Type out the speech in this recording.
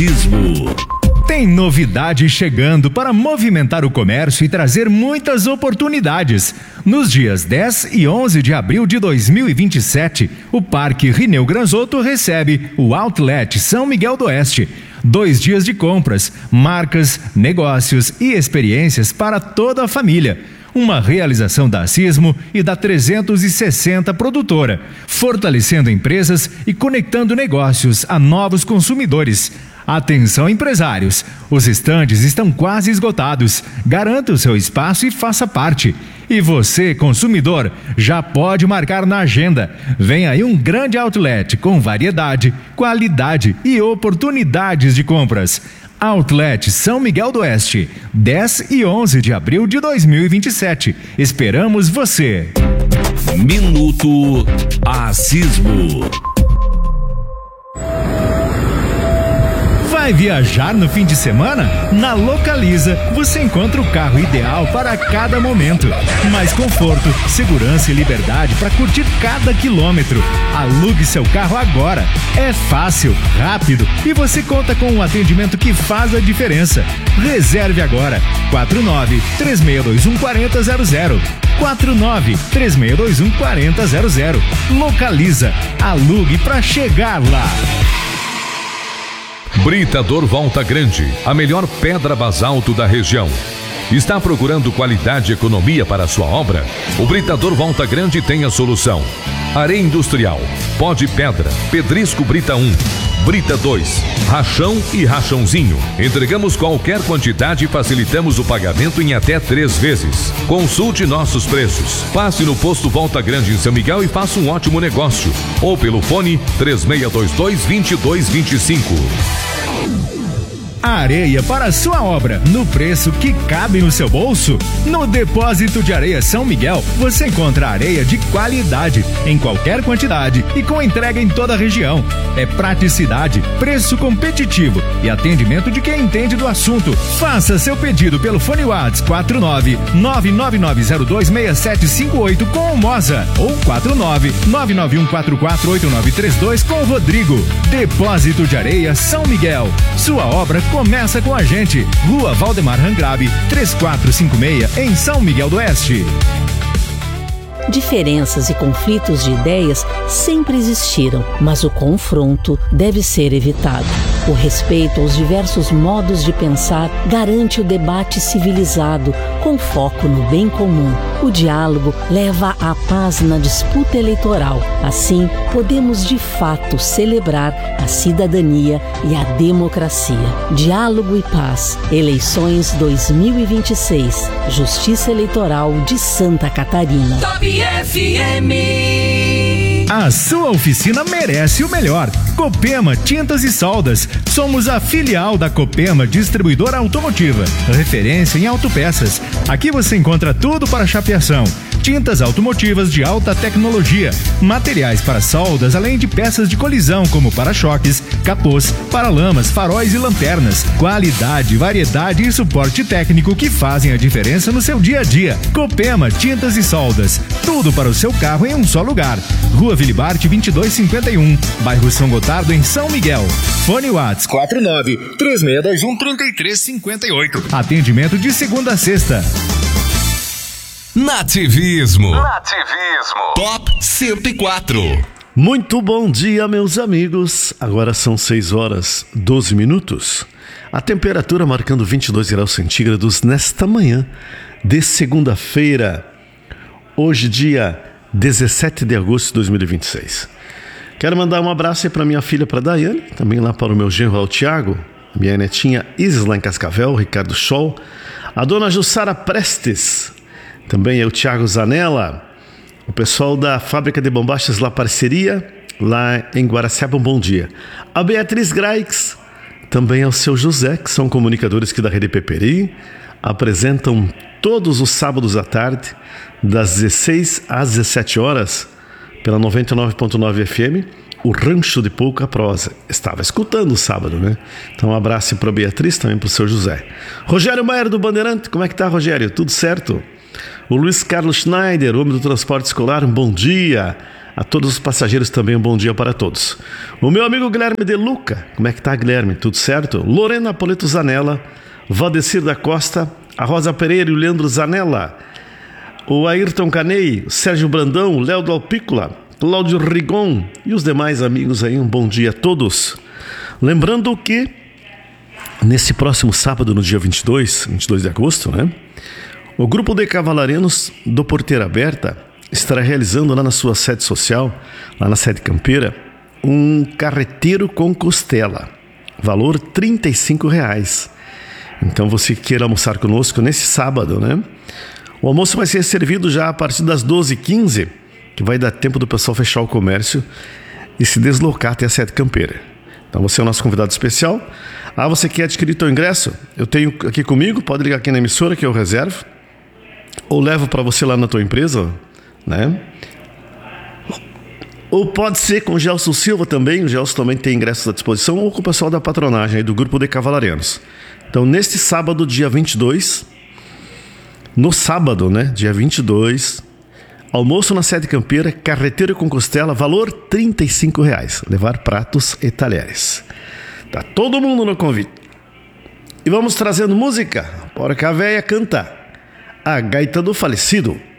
Tem novidade chegando para movimentar o comércio e trazer muitas oportunidades. Nos dias 10 e 11 de abril de 2027, o Parque Rineu Granzotto recebe o Outlet São Miguel do Oeste. 2 dias de compras, marcas, negócios e experiências para toda a família. Uma realização da Sismo e da 360 Produtora, fortalecendo empresas e conectando negócios a novos consumidores. Atenção, empresários, os estandes estão quase esgotados. Garanta o seu espaço e faça parte. E você, consumidor, já pode marcar na agenda. Vem aí um grande outlet com variedade, qualidade e oportunidades de compras. Outlet São Miguel do Oeste, 10 e 11 de abril de 2027. Esperamos você. Minuto Sismo. Vai viajar no fim de semana? Na Localiza você encontra o carro ideal para cada momento. Mais conforto, segurança e liberdade para curtir cada quilômetro. Alugue seu carro agora. É fácil, rápido e você conta com um atendimento que faz a diferença. Reserve agora. 49-3621-4000. 49-3621-4000. Localiza. Alugue para chegar lá. Britador Volta Grande, a melhor pedra basalto da região. Está procurando qualidade e economia para a sua obra? O Britador Volta Grande tem a solução. Areia industrial, pó de pedra, pedrisco Brita 1, Brita 2, rachão e rachãozinho. Entregamos qualquer quantidade e facilitamos o pagamento em até 3 vezes. Consulte nossos preços. Passe no posto Volta Grande em São Miguel e faça um ótimo negócio. Ou pelo fone 3622-2225. Areia para a sua obra, no preço que cabe no seu bolso? No Depósito de Areia São Miguel, você encontra areia de qualidade, em qualquer quantidade e com entrega em toda a região. É praticidade, preço competitivo e atendimento de quem entende do assunto. Faça seu pedido pelo fone WhatsApp 49-999026758 com o Moza ou 49-991448932 com o Rodrigo. Depósito de Areia São Miguel. Sua obra começa com a gente. Rua Valdemar Rangrabe, 3456, em São Miguel do Oeste. Diferenças e conflitos de ideias sempre existiram, mas o confronto deve ser evitado. O respeito aos diversos modos de pensar garante o debate civilizado, com foco no bem comum. O diálogo leva à paz na disputa eleitoral. Assim, podemos de fato celebrar a cidadania e a democracia. Diálogo e paz. Eleições 2026. Justiça Eleitoral de Santa Catarina. Top FM. A sua oficina merece o melhor. Copema Tintas e Soldas. Somos a filial da Copema Distribuidora Automotiva, referência em autopeças. Aqui você encontra tudo para chapeação. Tintas automotivas de alta tecnologia, materiais para soldas, além de peças de colisão como para-choques, capôs, paralamas, faróis e lanternas. Qualidade, variedade e suporte técnico que fazem a diferença no seu dia a dia. Copema Tintas e Soldas. Tudo para o seu carro em um só lugar. Rua Vilibarte 2251, bairro São Gotardo, em São Miguel. Fone WhatsApp 49-3621-3358. Atendimento de segunda a sexta. Nativismo. Top 104. Muito bom dia, meus amigos. Agora são 6h12. A temperatura marcando 22 graus centígrados nesta manhã de segunda-feira. Hoje, dia 17 de agosto de 2026. Quero mandar um abraço aí para minha filha, para a Daiane, também lá para o meu genro, ao Tiago, minha netinha Isis lá em Cascavel, Ricardo Scholl, a dona Jussara Prestes, também é o Tiago Zanella, o pessoal da Fábrica de Bombachas La Parceria, lá em Guaraciaba, um bom dia. A Beatriz Graix, também é o seu José, que são comunicadores aqui da Rede Peperi, apresentam todos os sábados à tarde, das 16 às 17 horas, pela 99.9 FM, o Rancho de Pouca Prosa. Estava escutando o sábado, né? Então um abraço para a Beatriz, também para o seu José. Rogério Maier do Bandeirante, como é que tá, Rogério? Tudo certo? O Luiz Carlos Schneider, homem do transporte escolar, um bom dia. A todos os passageiros também um bom dia para todos. O meu amigo Guilherme De Luca, como é que tá, Guilherme? Tudo certo? Lorena Poleto Zanella, Valdecir da Costa, a Rosa Pereira e o Leandro Zanella, o Ayrton Canei, o Sérgio Brandão, o Léo do Alpícola, Cláudio Rigon e os demais amigos aí, um bom dia a todos. Lembrando que nesse próximo sábado, no dia 22 de agosto, né? O grupo de cavalarianos do Porteira Aberta estará realizando lá na sua sede social, lá na sede campeira, um carreteiro com costela, valor R$ 35. Então você queira almoçar conosco nesse sábado, né? O almoço vai ser servido já a partir das 12h15, que vai dar tempo do pessoal fechar o comércio e se deslocar até a sede campeira. Então você é o nosso convidado especial. Você quer adquirir teu ingresso? Eu tenho aqui comigo, pode ligar aqui na emissora que eu reservo, ou levo para você lá na tua empresa, né? Ou pode ser com o Gelson Silva também. O Gelson também tem ingressos à disposição, ou com o pessoal da patronagem aí do grupo de cavalarianos. Então neste sábado, dia 22, no sábado, né, dia 22, almoço na sede campeira, carreteiro com costela, valor R$ 35. Levar pratos e talheres. Tá todo mundo no convite. E vamos trazendo música. Porca Véia canta A Gaita do Falecido.